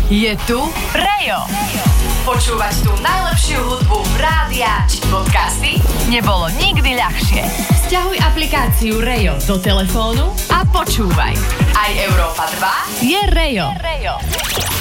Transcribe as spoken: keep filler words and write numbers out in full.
Je tu Rejo. Počúvať tú najlepšiu hudbu v rádiách či podcasty nebolo nikdy ľahšie. Sťahuj aplikáciu Rejo do telefónu a počúvaj. Aj Európa dva je Rejo. Je Rejo.